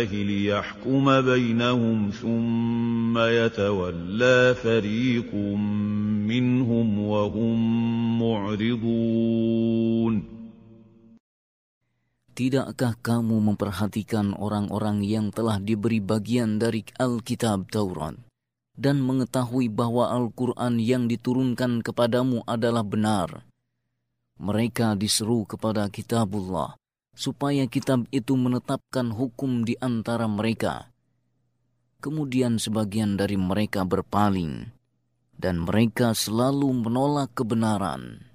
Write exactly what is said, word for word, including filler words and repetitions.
ليحكم بينهم ثم يتولى فريق منهم وهم معرضون. Tidakkah kamu memperhatikan orang-orang yang telah diberi bagian dari Alkitab Taurat dan mengetahui bahwa Al-Quran yang diturunkan kepadamu adalah benar? Mereka diseru kepada kitabullah, supaya kitab itu menetapkan hukum di antara mereka. Kemudian sebagian dari mereka berpaling, dan mereka selalu menolak kebenaran.